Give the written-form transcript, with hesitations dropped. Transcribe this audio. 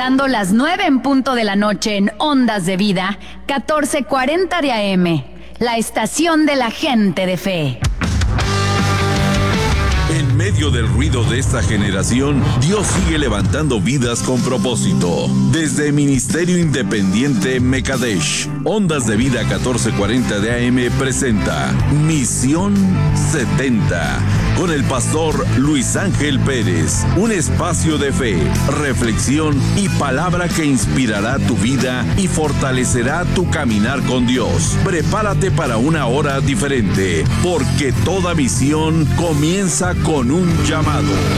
marcando las 9 en punto de la noche en Ondas de Vida, 1440 de AM, la estación de la gente de fe. En medio del ruido de esta generación, Dios sigue levantando vidas con propósito. Desde Ministerio Independiente Mekadesh, Ondas de Vida 1440 de AM presenta Misión 70 con el pastor Luis Ángel Pérez. Un espacio de fe, reflexión y palabra que inspirará tu vida y fortalecerá tu caminar con Dios. Prepárate para una hora diferente, porque toda visión comienza con un llamado.